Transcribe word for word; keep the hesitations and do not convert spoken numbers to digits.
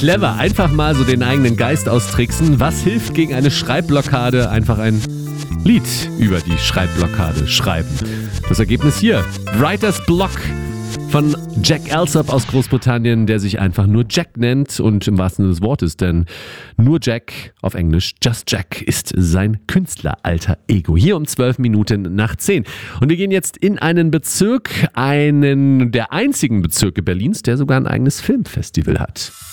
Clever, einfach mal so den eigenen Geist austricksen. Was hilft gegen eine Schreibblockade? Einfach ein Lied über die Schreibblockade schreiben. Das Ergebnis hier, Writer's Block von Jack Alsop aus Großbritannien, der sich einfach nur Jack nennt und im wahrsten Sinne des Wortes, denn nur Jack, auf Englisch Just Jack, ist sein Künstleralter Ego. Hier um zwölf Minuten nach zehn. Und wir gehen jetzt in einen Bezirk, einen der einzigen Bezirke Berlins, der sogar ein eigenes Filmfestival hat.